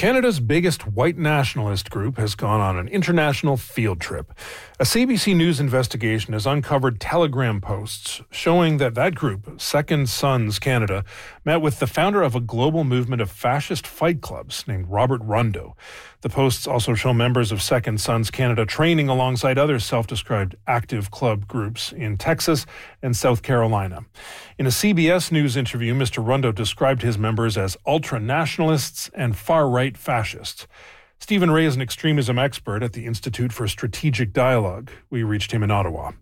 Canada's biggest white nationalist group has gone on an international field trip. A CBC News investigation has uncovered Telegram posts showing that group, Second Sons Canada, met with the founder of a global movement of fascist fight clubs named Robert Rondeau. The posts also show members of Second Sons Canada training alongside other self-described active club groups in Texas and South Carolina. In a CBS News interview, Mr. Rondeau described his members as ultra-nationalists and far-right fascists. Stephen Ray is an extremism expert at the Institute for Strategic Dialogue. We reached him in Ottawa.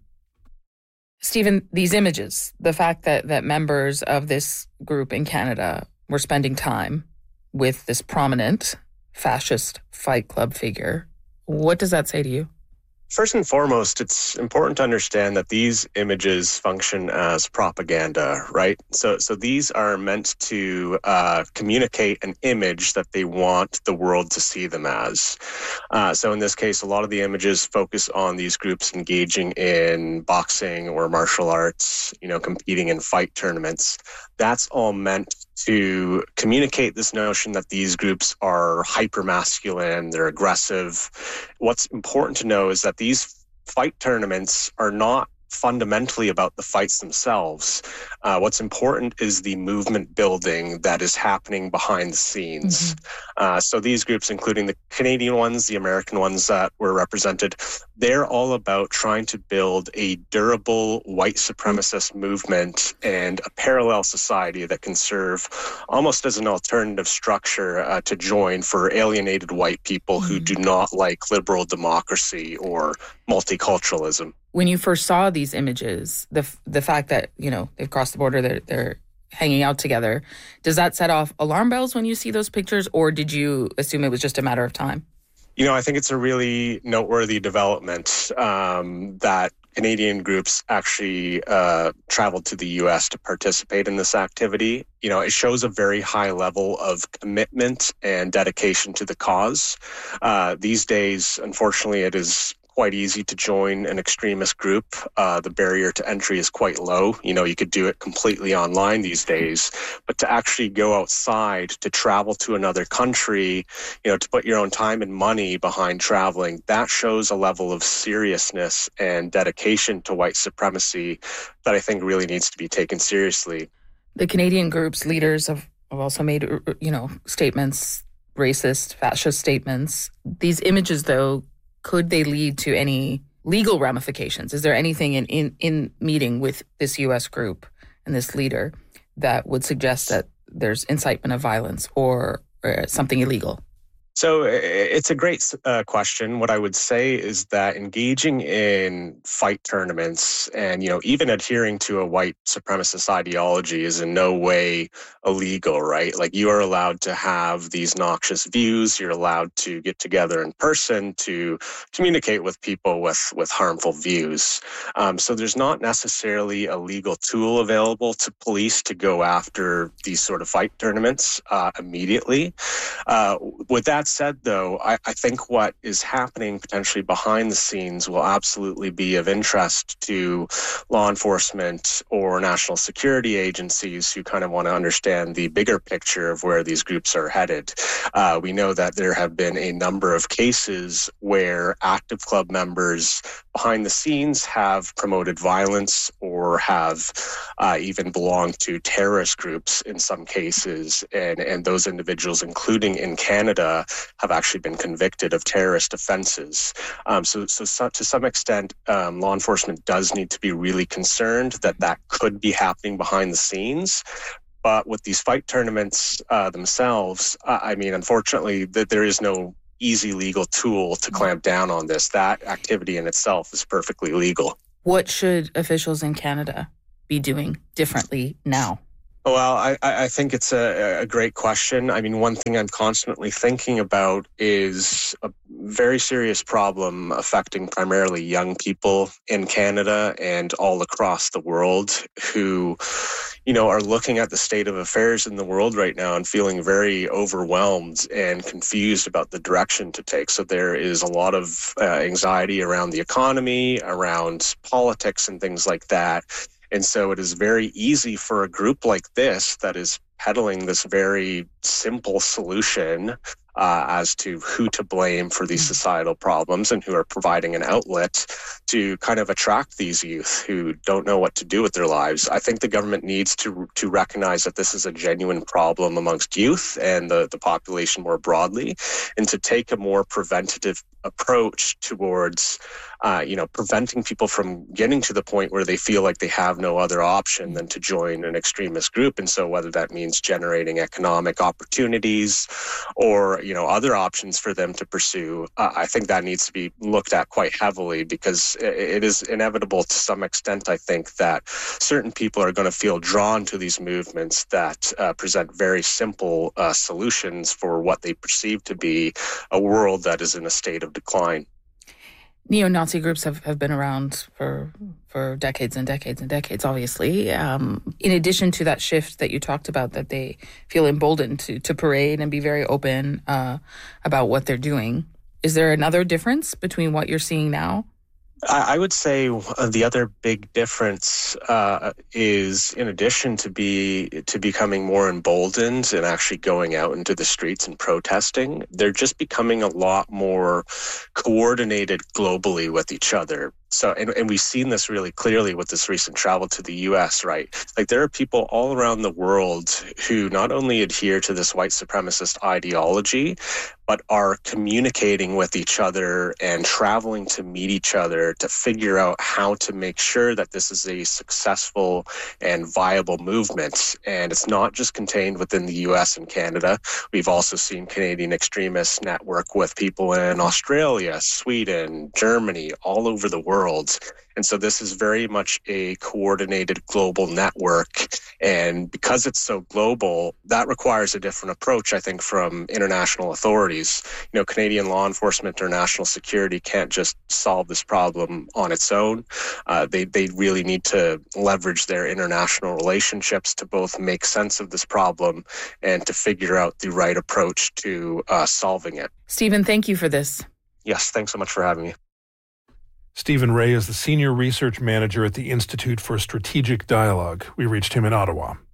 Stephen, these images, the fact that members of this group in Canada were spending time with this prominent fascist fight club figure, what does that say to you? First and foremost, it's important to understand that these images function as propaganda, right? So these are meant to communicate an image that they want the world to see them as. So in this case, a lot of the images focus on these groups engaging in boxing or martial arts, competing in fight tournaments. That's all meant to communicate this notion that these groups are hyper-masculine, they're aggressive. What's important to know is that these fight tournaments are not fundamentally about the fights themselves. What's important is the movement building that is happening behind the scenes. So these groups, including the Canadian ones, the American ones that were represented, they're all about trying to build a durable white supremacist movement and a parallel society that can serve almost as an alternative structure to join for alienated white people who do not like liberal democracy or multiculturalism. When you first saw these images, the fact that, they've crossed the border, they're hanging out together, does that set off alarm bells when you see those pictures, or did you assume it was just a matter of time? I think it's a really noteworthy development that Canadian groups actually traveled to the U.S. to participate in this activity. It shows a very high level of commitment and dedication to the cause. These days, unfortunately, it is quite easy to join an extremist group. The barrier to entry is quite low. You could do it completely online these days, but to actually go outside, to travel to another country, to put your own time and money behind traveling, that shows a level of seriousness and dedication to white supremacy that I think really needs to be taken seriously. The Canadian group's leaders have also made, statements, racist, fascist statements. These images, though, could they lead to any legal ramifications? Is there anything in meeting with this U.S. group and this leader that would suggest that there's incitement of violence or something illegal? So it's a great question. What I would say is that engaging in fight tournaments and, even adhering to a white supremacist ideology is in no way illegal, right? Like, you are allowed to have these noxious views. You're allowed to get together in person to communicate with people with harmful views. So there's not necessarily a legal tool available to police to go after these sort of fight tournaments immediately. With that said, though, I think what is happening potentially behind the scenes will absolutely be of interest to law enforcement or national security agencies who kind of want to understand the bigger picture of where these groups are headed. We know that there have been a number of cases where active club members behind the scenes have promoted violence or have even belonged to terrorist groups in some cases. And those individuals, including in Canada, have actually been convicted of terrorist offenses. So to some extent, law enforcement does need to be really concerned that could be happening behind the scenes. But with these fight tournaments themselves, unfortunately, there is no easy legal tool to clamp down on this. That activity in itself is perfectly legal. What should officials in Canada be doing differently now? Well, I think it's a great question. One thing I'm constantly thinking about is a very serious problem affecting primarily young people in Canada and all across the world who, are looking at the state of affairs in the world right now and feeling very overwhelmed and confused about the direction to take. So there is a lot of anxiety around the economy, around politics and things like that. And so it is very easy for a group like this that is peddling this very simple solution as to who to blame for these societal problems and who are providing an outlet to kind of attract these youth who don't know what to do with their lives. I think the government needs to recognize that this is a genuine problem amongst youth and the population more broadly, and to take a more preventative approach towards preventing people from getting to the point where they feel like they have no other option than to join an extremist group. And so whether that means generating economic opportunities or other options for them to pursue, I think that needs to be looked at quite heavily, because it is inevitable to some extent, I think, that certain people are going to feel drawn to these movements that present very simple solutions for what they perceive to be a world that is in a state of decline. Neo-Nazi groups have been around for decades and decades and decades, obviously. In addition to that shift that you talked about, that they feel emboldened to parade and be very open about what they're doing, is there another difference between what you're seeing now? I would say the other big difference is, in addition to becoming more emboldened and actually going out into the streets and protesting, they're just becoming a lot more coordinated globally with each other. So, and we've seen this really clearly with this recent travel to the U.S., right? Like, there are people all around the world who not only adhere to this white supremacist ideology, but are communicating with each other and traveling to meet each other to figure out how to make sure that this is a successful and viable movement. And it's not just contained within the U.S. and Canada. We've also seen Canadian extremists network with people in Australia, Sweden, Germany, all over the world. And so this is very much a coordinated global network. And because it's so global, that requires a different approach, I think, from international authorities. Canadian law enforcement or national security can't just solve this problem on its own. They really need to leverage their international relationships to both make sense of this problem and to figure out the right approach to solving it. Stephen, thank you for this. Yes, thanks so much for having me. Stephen Ray is the Senior Research Manager at the Institute for Strategic Dialogue. We reached him in Ottawa.